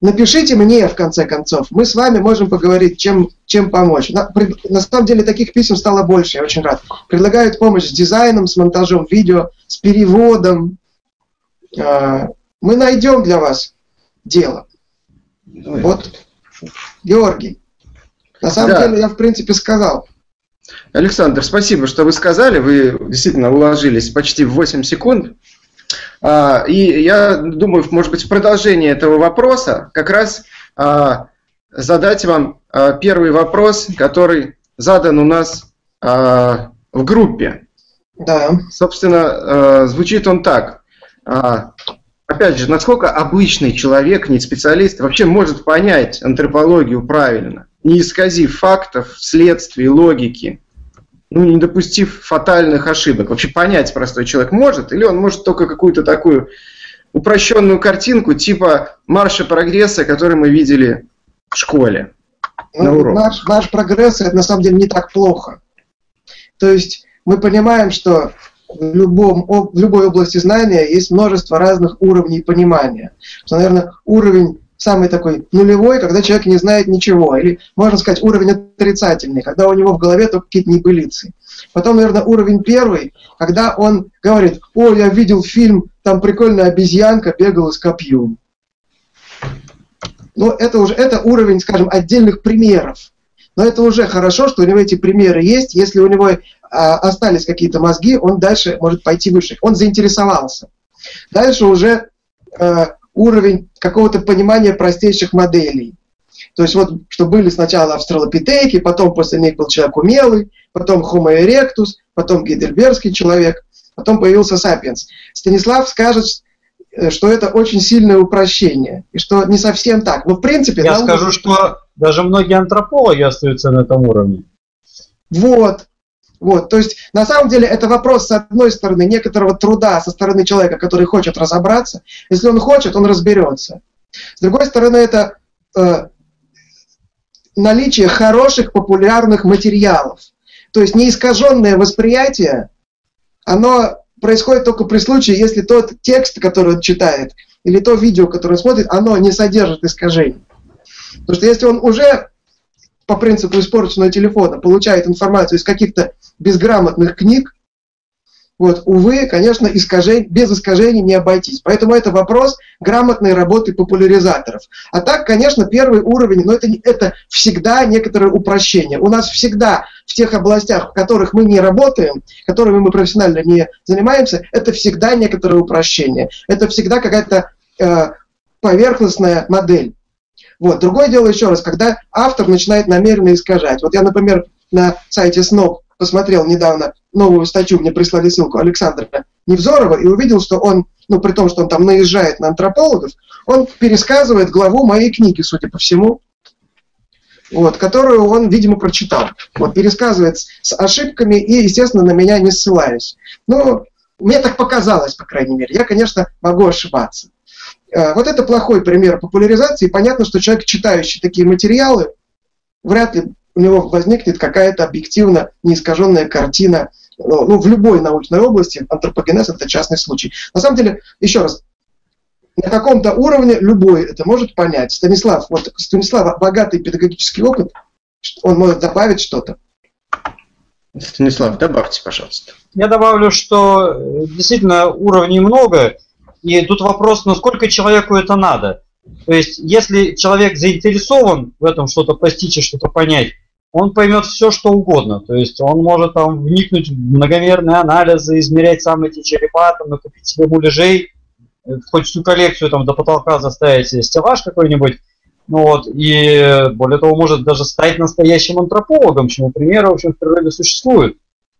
напишите мне, в конце концов. Мы с вами можем поговорить, чем помочь. На самом деле таких писем стало больше, я очень рад. Предлагают помощь с дизайном, с монтажом видео, с переводом. Мы найдем для вас дело. Вот, Георгий. На самом деле я, в принципе, сказал. Александр, спасибо, что вы сказали. Вы действительно уложились почти в 8 секунд. И я думаю, может быть, в продолжение этого вопроса как раз задать вам первый вопрос, который задан у нас в группе. Да. Собственно, звучит он так. Опять же, насколько обычный человек, не специалист, вообще может понять антропологию правильно, не исказив фактов, следствий, логики, не допустив фатальных ошибок. Вообще понять простой человек может, или он может только какую-то такую упрощенную картинку типа марша прогресса, который мы видели в школе на уроках. Наш прогресс, это на самом деле не так плохо. То есть мы понимаем, что в любой области знания есть множество разных уровней понимания. Что, наверное, уровень самый такой нулевой, когда человек не знает ничего. Или, можно сказать, уровень отрицательный, когда у него в голове только какие-то небылицы. Потом, наверное, уровень первый, когда он говорит: «О, я видел фильм, там прикольная обезьянка бегала с копьем». Но это уровень, скажем, отдельных примеров. Но это уже хорошо, что у него эти примеры есть. Если у него остались какие-то мозги, он дальше может пойти выше. Он заинтересовался. Дальше уже уровень какого-то понимания простейших моделей. То есть вот, что были сначала австралопитеки, потом после них был человек умелый, потом Homo erectus, потом гейдельбергский человек, потом появился сапиенс. Станислав скажет, что это очень сильное упрощение, и что не совсем так. Но в принципе... Я скажу, что даже многие антропологи остаются на этом уровне. Вот. То есть, на самом деле, это вопрос, с одной стороны, некоторого труда со стороны человека, который хочет разобраться. Если он хочет, он разберется. С другой стороны, это наличие хороших, популярных материалов. То есть, неискаженное восприятие, оно происходит только при случае, если тот текст, который он читает, или то видео, которое он смотрит, оно не содержит искажений. Потому что если он уже по принципу испорченного телефона получает информацию из каких-то безграмотных книг, вот, увы, конечно, без искажений не обойтись. Поэтому это вопрос грамотной работы популяризаторов. А так, конечно, первый уровень, но это всегда некоторое упрощение. У нас всегда в тех областях, в которых мы не работаем, которыми мы профессионально не занимаемся, это всегда некоторое упрощение. Это всегда какая-то поверхностная модель. Вот. Другое дело, еще раз, когда автор начинает намеренно искажать. Вот я, например, на сайте СНОП посмотрел недавно новую статью, мне прислали ссылку Александра Невзорова, и увидел, что он, при том, что он там наезжает на антропологов, он пересказывает главу моей книги, судя по всему, вот, которую он, видимо, прочитал. Вот, пересказывает с ошибками и, естественно, на меня не ссылаясь. Мне так показалось, по крайней мере. Я, конечно, могу ошибаться. Вот это плохой пример популяризации. Понятно, что человек, читающий такие материалы, вряд ли у него возникнет какая-то объективно неискаженная картина. В любой научной области антропогенез – это частный случай. На самом деле, еще раз, на каком-то уровне любой это может понять. Станислав, богатый педагогический опыт, он может добавить что-то. Станислав, добавьте, пожалуйста. Я добавлю, что действительно уровней много, и тут вопрос, насколько человеку это надо. То есть, если человек заинтересован в этом что-то постичь и что-то понять, он поймет все, что угодно. То есть, он может там вникнуть в многомерные анализы, измерять сам эти черепа, накупить себе муляжей, хоть всю коллекцию там до потолка заставить себе стеллаж какой-нибудь. И более того, может даже стать настоящим антропологом, чему примеры, в общем, в природе существуют.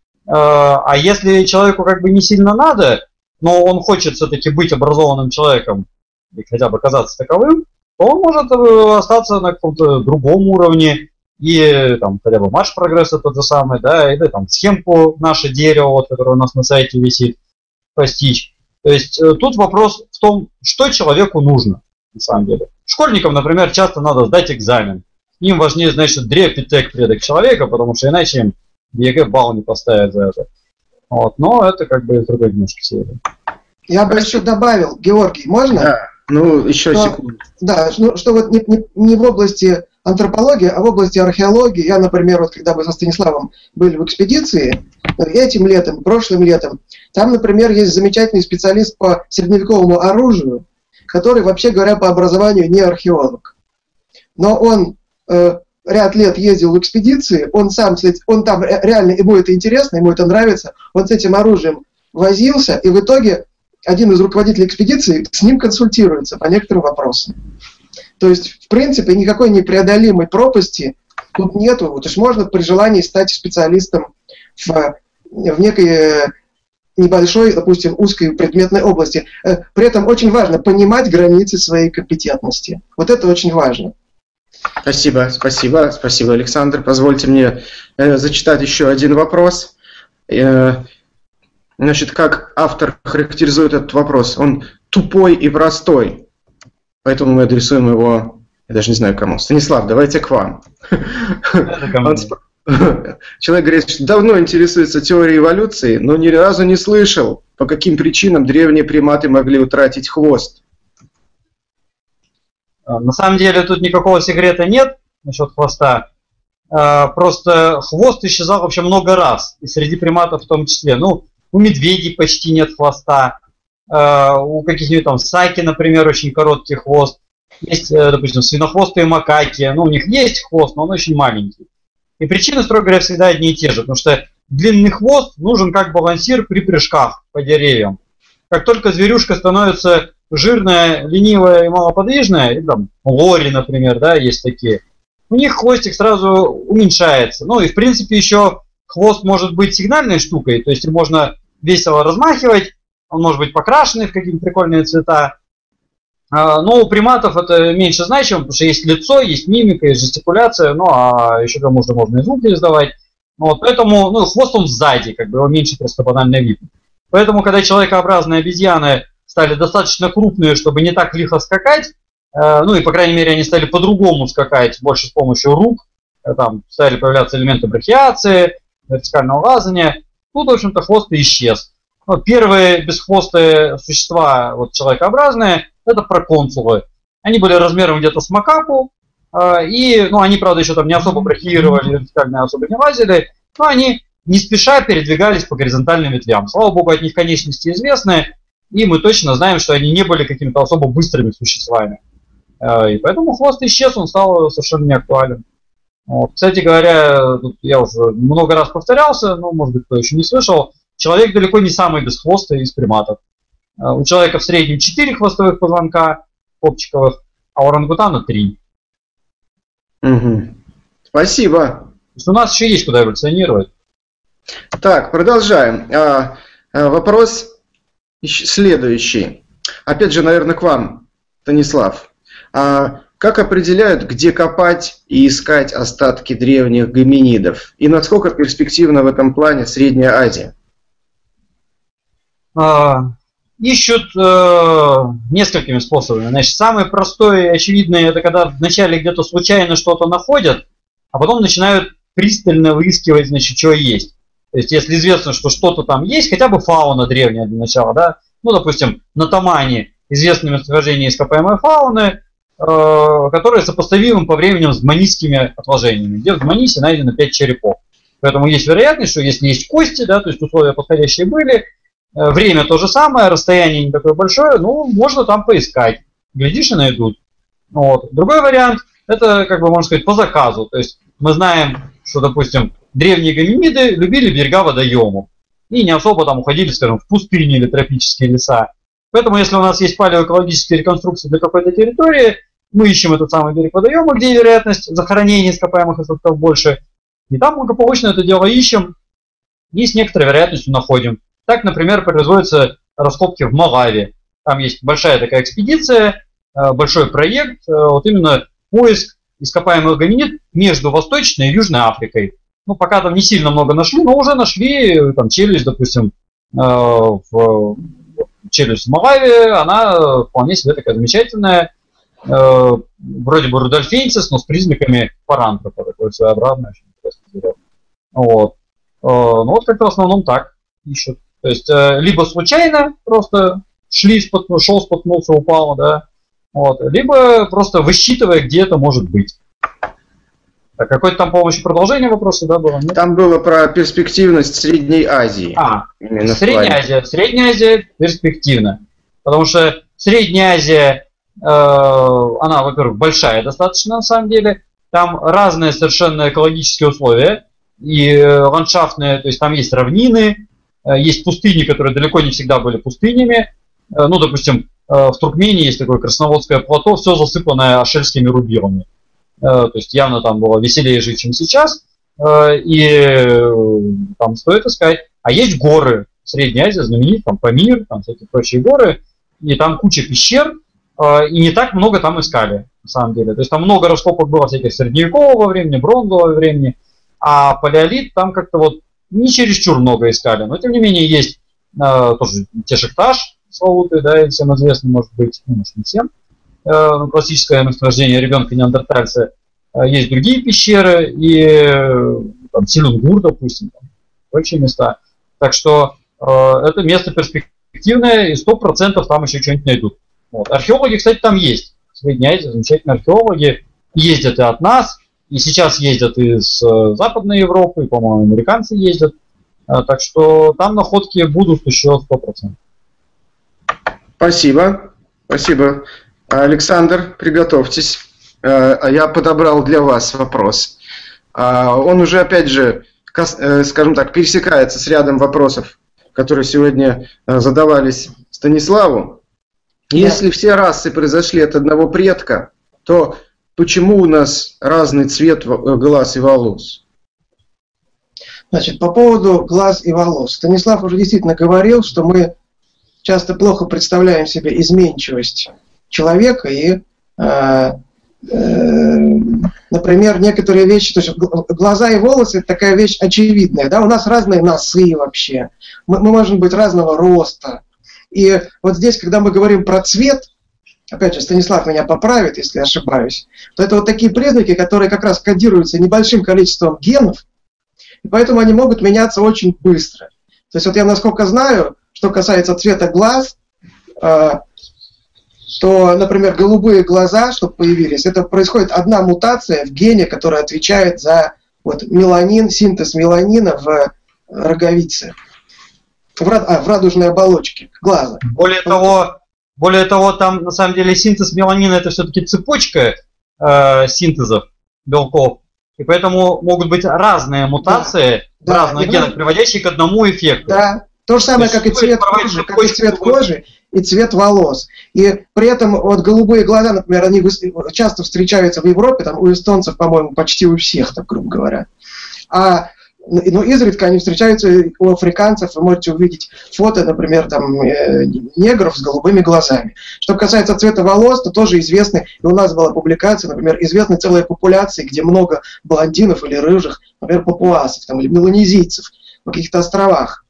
А если человеку как бы не сильно надо, но он хочет все-таки быть образованным человеком, и хотя бы казаться таковым, то он может остаться на каком-то другом уровне, и там хотя бы марш прогресса тот же самый, да, или там схемку «Наше дерево», которое у нас на сайте висит, постичь. То есть тут вопрос в том, что человеку нужно, на самом деле. Школьникам, например, часто надо сдать экзамен. Им важнее, значит, древпитек предок человека, потому что иначе им ЕГЭ балл не поставят за это. Но это как бы другой немножко серия. Я бы еще добавил, Георгий, можно? Ну, еще секунду. Да, что вот не в области антропологии, а в области археологии. Я, например, вот когда мы со Станиславом были в экспедиции, этим летом, прошлым летом, там, например, есть замечательный специалист по средневековому оружию, который, вообще говоря, по образованию не археолог. Но он ряд лет ездил в экспедиции, он там реально, ему это интересно, ему это нравится, он с этим оружием возился, и в итоге один из руководителей экспедиции с ним консультируется по некоторым вопросам. То есть, в принципе, никакой непреодолимой пропасти тут нету. То есть можно при желании стать специалистом в некой небольшой, допустим, узкой предметной области. При этом очень важно понимать границы своей компетентности. Вот это очень важно. Спасибо, Александр. Позвольте мне зачитать еще один вопрос. Значит, как автор характеризует этот вопрос? Он тупой и простой. Поэтому мы адресуем его, я даже не знаю кому. Станислав, давайте к вам. Человек говорит, что давно интересуется теорией эволюции, но ни разу не слышал, по каким причинам древние приматы могли утратить хвост. На самом деле тут никакого секрета нет насчет хвоста. Просто хвост исчезал вообще много раз, и среди приматов в том числе. Ну, у медведей почти нет хвоста, у каких-нибудь там саки, например, очень короткий хвост. Есть, допустим, свинохвостые макаки, ну, у них есть хвост, но он очень маленький. И причины, строго говоря, всегда одни и те же, потому что длинный хвост нужен как балансир при прыжках по деревьям. Как только зверюшка становится жирная, ленивая и малоподвижная, и там лори, например, да, есть такие, у них хвостик сразу уменьшается. Ну и в принципе еще хвост может быть сигнальной штукой, то есть им можно весело размахивать, он может быть покрашенный в какие-то прикольные цвета. Но у приматов это меньше значимо, потому что есть лицо, есть мимика, есть жестикуляция, ну а еще к тому же можно и звуки издавать. Вот, поэтому хвост он сзади, как бы его меньше просто банально видно. Поэтому, когда человекообразные обезьяны стали достаточно крупные, чтобы не так лихо скакать, ну и, по крайней мере, они стали по-другому скакать, больше с помощью рук, там стали появляться элементы брахиации, вертикального лазания, тут, в общем-то, хвост и исчез. Но первые бесхвостые существа, вот человекообразные, это проконсулы. Они были размером где-то с макаку, и, они, правда, еще там не особо брахировали, вертикально особо не лазили, но они не спеша передвигались по горизонтальным ветвям. Слава богу, от них конечности известны, и мы точно знаем, что они не были какими-то особо быстрыми существами. И поэтому хвост исчез, он стал совершенно неактуален. Вот. Кстати говоря, тут я уже много раз повторялся, но, может быть, кто еще не слышал, человек далеко не самый бесхвостый из приматов. У человека в среднем 4 хвостовых позвонка копчиковых, а у орангутана 3. Угу. Спасибо. То есть у нас еще есть куда эволюционировать. Так, продолжаем. Вопрос следующий. Опять же, наверное, к вам, Станислав. Как определяют, где копать и искать остатки древних гоминидов? И насколько перспективна в этом плане Средняя Азия? Ищут несколькими способами. Значит, самый простой и очевидный, это когда вначале где-то случайно что-то находят, а потом начинают пристально выискивать, значит, что есть. То есть, если известно, что что-то там есть, хотя бы фауна древняя для начала, да, допустим, на Тамане известно местоположение ископаемой фауны, которые сопоставимы по времени с дманисскими отложениями, где в Дманисе найдено 5 черепов. Поэтому есть вероятность, что если есть кости, да, то есть условия подходящие были, время то же самое, расстояние не такое большое, можно там поискать. Глядишь и найдут. Вот. Другой вариант, это, можно сказать, по заказу. То есть мы знаем, что, допустим, древние гоминиды любили берега водоемов и не особо там уходили, скажем, в пустыни или тропические леса. Поэтому, если у нас есть палеоэкологические реконструкции для какой-то территории, мы ищем этот самый берег водоема, где вероятность захоронения ископаемых остатков больше, и там благополучно это дело ищем и с некоторой вероятностью находим. Так, например, производятся раскопки в Малави. Там есть большая такая экспедиция, большой проект, вот именно поиск ископаемых гоминид между Восточной и Южной Африкой. Пока там не сильно много нашли, но уже нашли там челюсть, допустим, челюсть в Малави, она вполне себе такая замечательная, вроде бы рудольфенсис, но с признаками парантропа, такой своеобразный, очень интересный зверек. Вот. Вот как-то в основном так ищут. То есть либо случайно просто шел, споткнулся, упал, да, Вот, либо просто высчитывая, где это может быть. Так, какое-то там, по-моему, еще продолжение вопроса, да, было? Нет? Там было про перспективность Средней Азии. Средняя Азия перспективна. Потому что Средняя Азия, она, во-первых, большая достаточно, на самом деле. Там разные совершенно экологические условия. И ландшафтные, то есть там есть равнины, есть пустыни, которые далеко не всегда были пустынями. Ну, допустим, в Туркмении есть такое Красноводское плато, все засыпанное ашельскими рубирами. То есть явно там было веселее жить, чем сейчас. И там стоит искать. А есть горы. Средняя Азия знаменит, там Памир, там всякие прочие горы. И там куча пещер. И не так много там искали, на самом деле. То есть там много раскопок было всяких средневекового времени, бронзового времени. А палеолит там как-то вот не чересчур много искали. Но тем не менее есть тоже Тешикташ славутый, да, и всем известный, может быть, ну, может не всем. Классическое месторождение ребенка-неандертальца. Есть другие пещеры, и там, Силунгур, допустим, там, прочие места. Так что это место перспективное, и 100% там еще что-нибудь найдут. Вот. Археологи, кстати, там есть. Средняя Азия, замечательные археологи. Ездят и от нас, и сейчас ездят из Западной Европы, и, по-моему, американцы ездят. Так что там находки будут еще 100%. Спасибо. Спасибо. Александр, приготовьтесь. Я подобрал для вас вопрос. Он уже, опять же, скажем так, пересекается с рядом вопросов, которые сегодня задавались Станиславу. Если все расы произошли от одного предка, то почему у нас разный цвет глаз и волос? Значит, по поводу глаз и волос. Станислав уже действительно говорил, что мы часто плохо представляем себе изменчивость человека и, например, некоторые вещи, то есть глаза и волосы – это такая вещь очевидная, да, у нас разные носы вообще, мы можем быть разного роста. И вот здесь, когда мы говорим про цвет, опять же, Станислав меня поправит, если я ошибаюсь, то это вот такие признаки, которые как раз кодируются небольшим количеством генов, и поэтому они могут меняться очень быстро. То есть вот я насколько знаю, что касается цвета глаз, то, например, голубые глаза, чтобы появились, это происходит одна мутация в гене, которая отвечает за вот, меланин, синтез меланина в роговице, в радужной оболочке глаза. Более того, там на самом деле синтез меланина это все-таки цепочка синтезов белков, и поэтому могут быть разные мутации в разных генах, приводящие к одному эффекту. Да. То же самое, как и цвет кожи, и цвет волос. И при этом вот голубые глаза, например, они часто встречаются в Европе, там у эстонцев, по-моему, почти у всех, так грубо говоря. Но изредка они встречаются у африканцев, вы можете увидеть фото, например, там, негров с голубыми глазами. Что касается цвета волос, то тоже известны, и у нас была публикация, например, известны целые популяции, где много блондинов или рыжих, например, папуасов там, или меланезийцев на каких-то островах.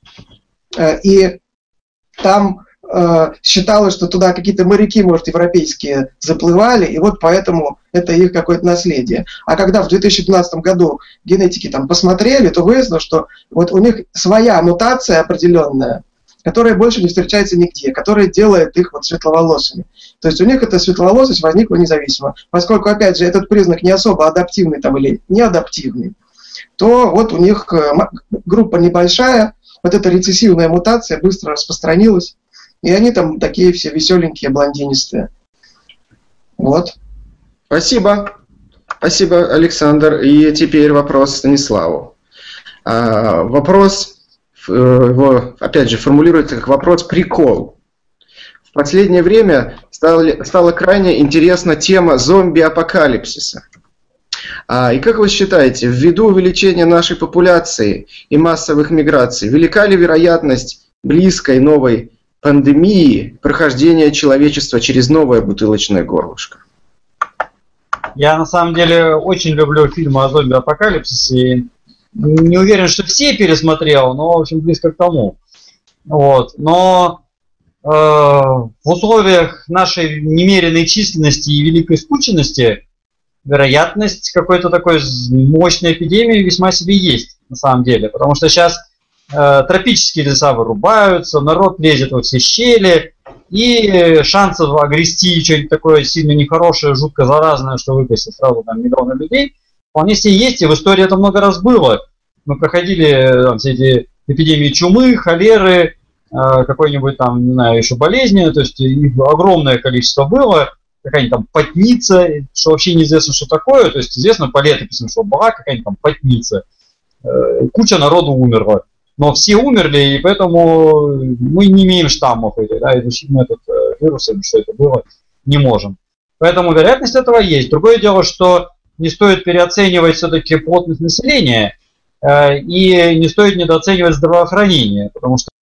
И там считалось, что туда какие-то моряки, может, европейские заплывали, и вот поэтому это их какое-то наследие. А когда в 2012 году генетики там посмотрели, то выяснилось, что вот у них своя мутация определенная, которая больше не встречается нигде, которая делает их вот светловолосыми. То есть у них эта светловолосость возникла независимо. Поскольку, опять же, этот признак не особо адаптивный там, или неадаптивный, то вот у них группа небольшая, вот эта рецессивная мутация быстро распространилась, и они там такие все веселенькие, блондинистые. Вот. Спасибо. Спасибо, Александр. И теперь вопрос Станиславу. Вопрос, опять же, формулируется как вопрос-прикол. В последнее время стала крайне интересна тема зомби-апокалипсиса. И как вы считаете, ввиду увеличения нашей популяции и массовых миграций, велика ли вероятность близкой новой пандемии прохождения человечества через новое бутылочное горлышко? Я на самом деле очень люблю фильмы о зомби-апокалипсисе. И не уверен, что все пересмотрел, но в общем близко к тому. Вот. Но в условиях нашей немеренной численности и великой скученности вероятность какой-то такой мощной эпидемии весьма себе есть на самом деле. Потому что сейчас тропические леса вырубаются, народ лезет во все щели, и шансов огрести что-нибудь такое сильно нехорошее, жутко заразное, что выкосит сразу там миллионы людей, вполне себе есть, и в истории это много раз было. Мы проходили там, все эти эпидемии чумы, холеры, какой-нибудь там, не знаю, еще болезни, то есть их огромное количество было, какая-нибудь там потница, что вообще неизвестно, что такое, то есть известно по летописям, что была какая-нибудь там потница, куча народу умерла, но все умерли, и поэтому мы не имеем штаммов этих, да, изучить мы этот вирус, или что это было, не можем. Поэтому вероятность этого есть. Другое дело, что не стоит переоценивать все-таки плотность населения, и не стоит недооценивать здравоохранение, потому что